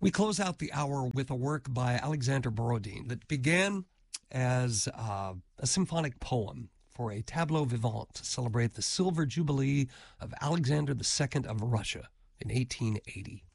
We close out the hour with a work by Alexander Borodin that began as a symphonic poem for a tableau vivant to celebrate the silver jubilee of Alexander II of Russia in 1880.